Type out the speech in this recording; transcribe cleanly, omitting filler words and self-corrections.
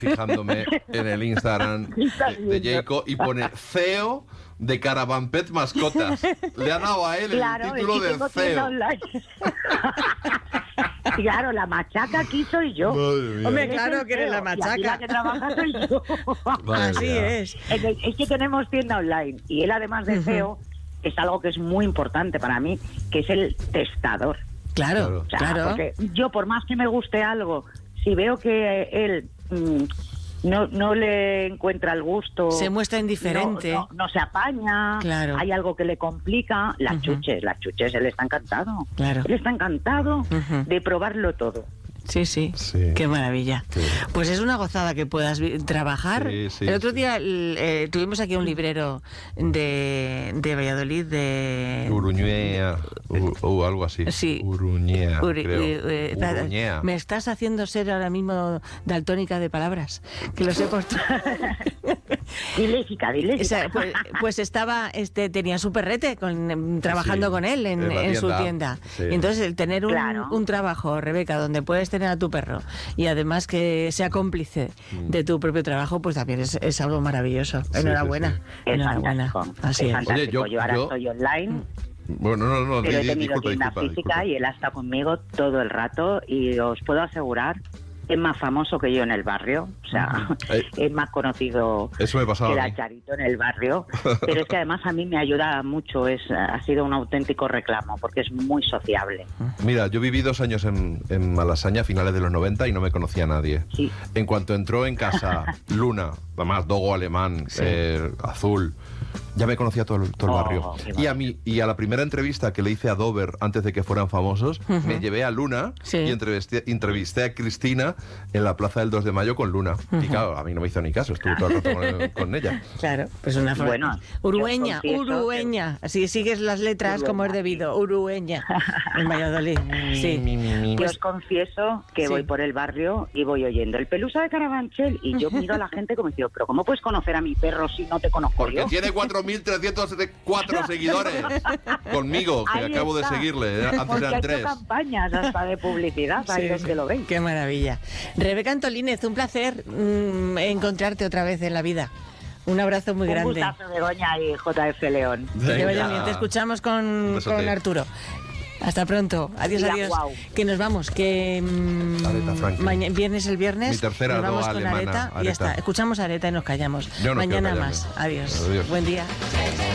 fijándome en el Instagram de Jacob y pone CEO de Caravan Pet Mascotas. Le ha dado a él el título de CEO. Claro, la machaca aquí soy yo. Hombre, claro que eres la machaca. Y la que trabaja soy yo. Así es. Es que tenemos tienda online y él, además de CEO, es algo que es muy importante para mí, que es el testador. Claro, O sea, claro. Porque yo, por más que me guste algo, si veo que él no le encuentra el gusto, Se muestra indiferente. no se apaña, Claro. hay algo que le complica, las chuches, él está encantado. Claro. Él está encantado de probarlo todo. Sí, sí, Sí. qué maravilla. Qué bueno. Pues es una gozada que puedas trabajar. Sí, el otro sí. día tuvimos aquí un librero de Valladolid de... Uruñea, o algo así. Sí. Uruñea, Uri- creo. espera, Uruñea. me estás haciendo ser ahora mismo daltónica de palabras, que lo sé por tú. Diléxica. O sea, pues estaba, tenía su perrete trabajando Sí, con él en la en su tienda. tienda. Sí. Y entonces el tener Claro. un trabajo, Rebeca, donde puedes tener a tu perro y además que sea cómplice de tu propio trabajo, pues también es algo maravilloso. Sí, Enhorabuena. sí, sí. Es Enhorabuena. fantástico. Así es es. fantástico. Oye, yo ahora yo- estoy online, Bueno, no, pero he tenido disculpa, tienda física y él ha estado conmigo todo el rato y os puedo asegurar, es más famoso que yo en el barrio, o sea, es más conocido Eso me pasaba que a mí. la Charito en el barrio, pero es que además a mí me ayuda mucho, ha sido un auténtico reclamo porque es muy sociable. Mira, yo viví 2 años en Malasaña a finales de los 90 y no me conocía a nadie. Sí. En cuanto entró en casa Luna, además dogo alemán, azul, ya me conocía todo el barrio. Qué Y a la primera entrevista que le hice a Dover antes de que fueran famosos, me llevé a Luna Sí. y entrevisté a Cristina en la Plaza del 2 de Mayo con Luna. Y claro, a mí no me hizo ni caso, estuve todo el rato con ella. Claro, pues una forma. Bueno, Urueña, yo confieso Urueña. Así sigues las letras como es debido. Urueña. En Valladolid. Sí. Yo os confieso que Sí. voy por el barrio y voy oyendo el Pelusa de Carabanchel y yo miro a la gente como diciendo, pero ¿cómo puedes conocer a mi perro si no te conozco Porque yo? tiene 4.304 seguidores conmigo, que Ahí acabo de está. seguirle. Antes Porque eran ha hecho 3. campañas hasta de publicidad, hay los que lo ven. Qué maravilla. Rebeca Antolínez, un placer encontrarte otra vez en la vida. Un abrazo muy Un grande. gustazo, Begoña y JF León. Que vaya bien. Te escuchamos con Arturo. Hasta pronto. Adiós, Y la adiós. guau. Que nos vamos. Que Aretha Franklin. viernes el viernes. Mi tercera nos vamos doa con alemana, Areta y ya Areta. está. Escuchamos a Areta y nos callamos. Yo no Mañana quiero más. callarme. Adiós. Adiós. Buen día.